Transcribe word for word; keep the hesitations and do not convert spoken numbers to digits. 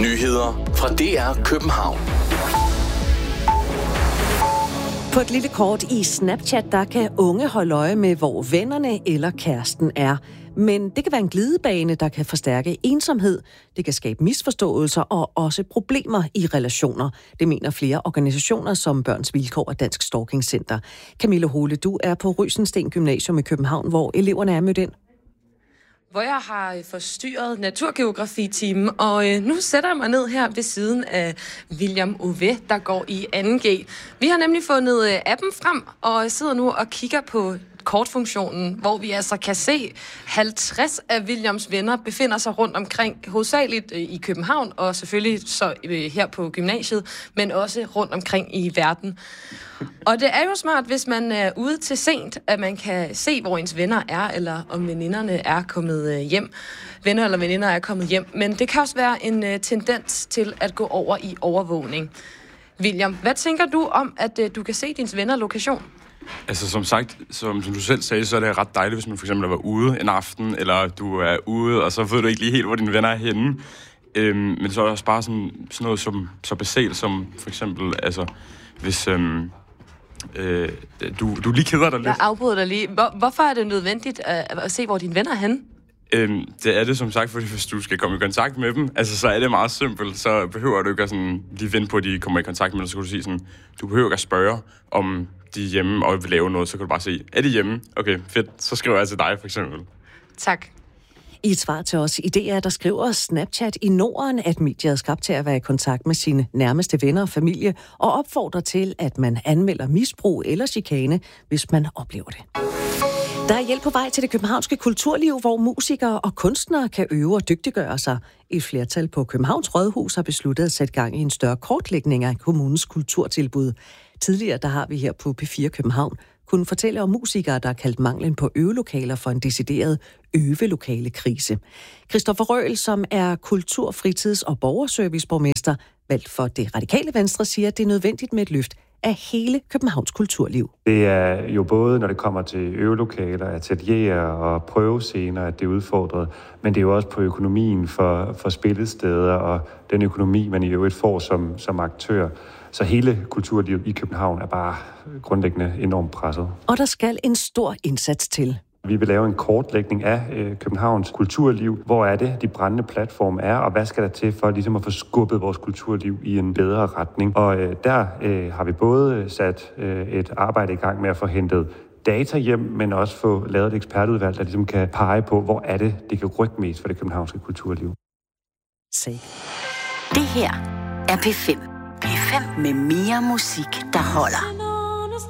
Nyheder fra D R København. På et lille kort i Snapchat, der kan unge holde øje med, hvor vennerne eller kæresten er. Men det kan være en glidebane, der kan forstærke ensomhed. Det kan skabe misforståelser og også problemer i relationer. Det mener flere organisationer som Børns Vilkår og Dansk Stalking Center. Camille Hole, du er på Rysensten Gymnasium i København, hvor eleverne er mødt ind. Hvor jeg har forstyrret naturgeografi-timen, og øh, nu sætter jeg mig ned her ved siden af William Ove, der går i anden G. Vi har nemlig fundet øh, appen frem, og sidder nu og kigger på kortfunktionen, hvor vi altså kan se halvtreds af Williams venner befinder sig rundt omkring, hovedsageligt øh, i København, og selvfølgelig så øh, her på gymnasiet, men også rundt omkring i verden. Og det er jo smart, hvis man er ude til sent, at man kan se, hvor ens venner er, eller om veninderne er kommet hjem. Venner eller veninder er kommet hjem. Men det kan også være en uh, tendens til at gå over i overvågning. William, hvad tænker du om, at uh, du kan se dine venner lokation? Altså som sagt, som, som du selv sagde, så er det ret dejligt, hvis man for eksempel er ude en aften, eller du er ude, og så ved du ikke lige helt, hvor dine venner er henne. Øhm, men så er der også bare sådan, sådan noget som, så basalt som for eksempel, altså hvis... Øhm, Øh, du, du lige keder dig lidt. Jeg afbryder dig lige. Hvor, hvorfor er det nødvendigt at, at se, hvor dine venner er henne? Øhm, det er det som sagt, fordi hvis du skal komme i kontakt med dem, altså så er det meget simpelt. Så behøver du ikke at sådan, lige vente på, at de kommer i kontakt med dig. Så kan du sige sådan, du behøver ikke at spørge, om de er hjemme og vil lave noget. Så kan du bare sige, er de hjemme? Okay, fedt. Så skriver jeg til dig for eksempel. Tak. I et svar til os i D R, der skriver Snapchat i Norden, at mediet er skabt til at være i kontakt med sine nærmeste venner og familie, og opfordrer til, at man anmelder misbrug eller chikane, hvis man oplever det. Der er hjælp på vej til det københavnske kulturliv, hvor musikere og kunstnere kan øve og dygtiggøre sig. Et flertal på Københavns Rådhus har besluttet at sætte gang i en større kortlægning af kommunens kulturtilbud. Tidligere der har vi her på P fire København kunne fortælle om musikere, der har kaldt manglen på øvelokaler for en decideret øvelokale-krise. Christoffer Røhl, som er kultur-, fritids- og borgerserviceborgmester, valgt for det radikale Venstre, siger, at det er nødvendigt med et løft af hele Københavns kulturliv. Det er jo både, når det kommer til øvelokaler, atelierer og prøvescener, at det er udfordret, men det er jo også på økonomien for, for spillesteder og den økonomi, man i øvrigt får som, som aktør. Så hele kulturlivet i København er bare grundlæggende enormt presset. Og der skal en stor indsats til. Vi vil lave en kortlægning af øh, Københavns kulturliv. Hvor er det, de brændende platforme er, og hvad skal der til for ligesom at få skubbet vores kulturliv i en bedre retning? Og øh, der øh, har vi både sat øh, et arbejde i gang med at få hentet data hjem, men også få lavet et ekspertudvalg, der ligesom kan pege på, hvor er det, det kan rykke mest for det københavnske kulturliv. Se. Det her er P fem. P fem med mere musik, der holder.